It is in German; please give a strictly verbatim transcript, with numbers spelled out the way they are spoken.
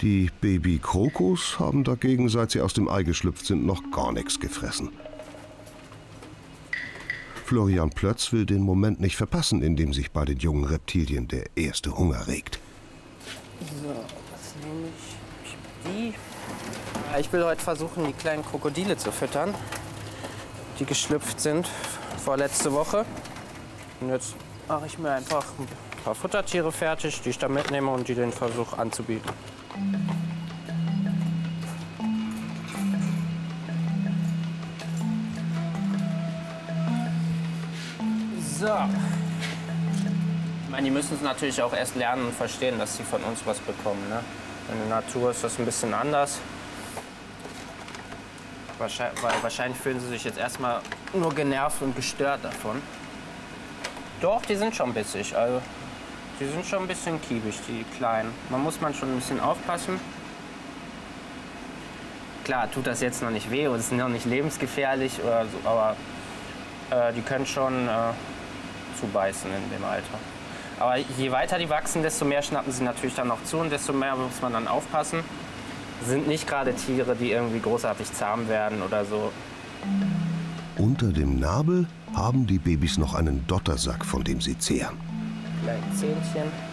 Die Baby-Krokos haben dagegen, seit sie aus dem Ei geschlüpft sind, noch gar nichts gefressen. Florian Plötz will den Moment nicht verpassen, in dem sich bei den jungen Reptilien der erste Hunger regt. So, was nehme ich? Ich die. Ich will heute versuchen, die kleinen Krokodile zu füttern, die geschlüpft sind vorletzte Woche. Und jetzt mache ich mir einfach ein paar Futtertiere fertig, die ich da mitnehme und die den Versuch anzubieten. So. Ich meine, die müssen es natürlich auch erst lernen und verstehen, dass sie von uns was bekommen. Ne? In der Natur ist das ein bisschen anders. Wahrscheinlich, weil wahrscheinlich fühlen sie sich jetzt erstmal nur genervt und gestört davon. Doch, die sind schon bissig. Also, die sind schon ein bisschen kiebig, die Kleinen. Man muss man schon ein bisschen aufpassen. Klar, tut das jetzt noch nicht weh und es ist noch nicht lebensgefährlich oder so, aber äh, die können schon äh, zubeißen in dem Alter. Aber je weiter die wachsen, desto mehr schnappen sie natürlich dann noch zu und desto mehr muss man dann aufpassen. Sind nicht gerade Tiere, die irgendwie großartig zahm werden oder so. Unter dem Nabel haben die Babys noch einen Dottersack, von dem sie zehren. Kleine Zähnchen.